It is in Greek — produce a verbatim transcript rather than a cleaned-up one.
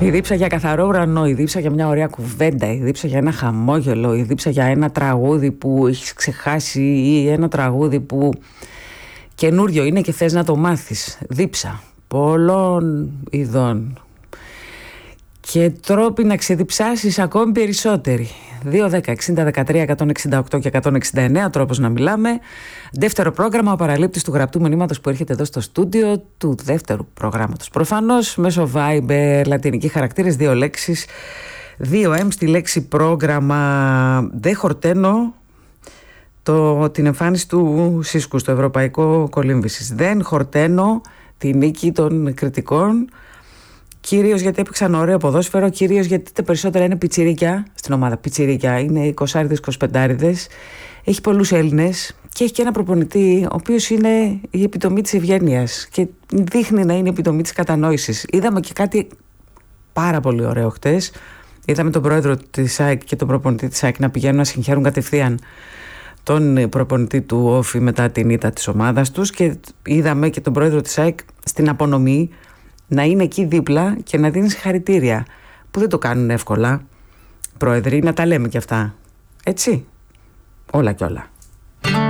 Η δίψα για καθαρό ουρανό, η δίψα για μια ωραία κουβέντα, η δίψα για ένα χαμόγελο, η δίψα για ένα τραγούδι που έχεις ξεχάσει ή ένα τραγούδι που καινούριο είναι και θες να το μάθεις. Δίψα πολλών ειδών και τρόποι να ξεδιψάσεις ακόμη περισσότεροι. δύο δέκα εξήντα δεκατρία εκατόν εξήντα οκτώ και εκατόν εξήντα εννέα τρόπος να μιλάμε. Δεύτερο πρόγραμμα, ο παραλήπτης του γραπτού μηνύματος που έρχεται εδώ στο στούντιο του δεύτερου προγράμματος. Προφανώς μέσω Viber, λατινικοί χαρακτήρες, δύο λέξεις, δύο εμ στη λέξη πρόγραμμα. Δεν χορταίνω το, την εμφάνιση του Σίσκου στο Ευρωπαϊκό Κολύμβησης. Δεν χορταίνω τη νίκη των κριτικών. Κυρίως γιατί έπαιξαν ωραίο ποδόσφαιρο, κυρίως γιατί τα περισσότερα είναι πιτσιρίκια στην ομάδα. Πιτσιρίκια, είναι εικοσάριδες, εικοσιπεντάριδες. Έχει πολλούς Έλληνες και έχει και ένα προπονητή, ο οποίος είναι η επιτομή της ευγένειας και δείχνει να είναι η επιτομή της κατανόησης. Είδαμε και κάτι πάρα πολύ ωραίο χτες. Είδαμε τον πρόεδρο της ΑΕΚ και τον προπονητή της ΑΕΚ να πηγαίνουν να συγχαίρουν κατευθείαν τον προπονητή του Όφη μετά την ήττα της ομάδας τους και είδαμε και τον πρόεδρο της ΑΕΚ στην απονομή να είναι εκεί δίπλα και να δίνει συγχαρητήρια, που δεν το κάνουν εύκολα πρόεδροι, να τα λέμε κι αυτά, έτσι, όλα κι όλα.